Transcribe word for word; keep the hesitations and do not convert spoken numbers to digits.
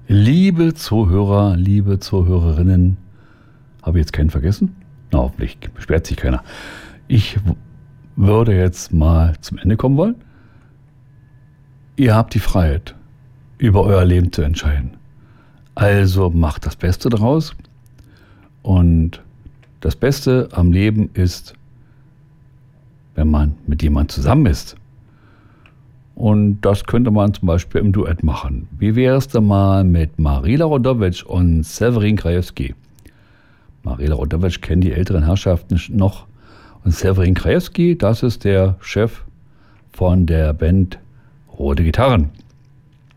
Liebe Zuhörer, liebe Zuhörerinnen, habe ich jetzt keinen vergessen? Na, hoffentlich beschwert sich keiner. Ich w- würde jetzt mal zum Ende kommen wollen. Ihr habt die Freiheit, über euer Leben zu entscheiden. Also macht das Beste daraus. Und das Beste am Leben ist, wenn man mit jemandem zusammen ist. Und das könnte man zum Beispiel im Duett machen. Wie wäre es denn mal mit Marila Rodowitsch und Severin Krajewski? Marila Rodowitsch kennen die älteren Herrschaften noch. Und Severin Krajewski, das ist der Chef von der Band Rote Gitarren.